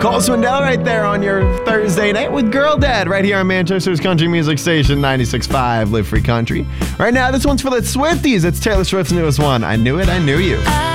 Cole Swindell right there on your Thursday night with Girl Dad right here on Manchester's country music station, 96.5 Live Free Country. Right now, this one's for the Swifties. It's Taylor Swift's newest one, I Knew It, I Knew You.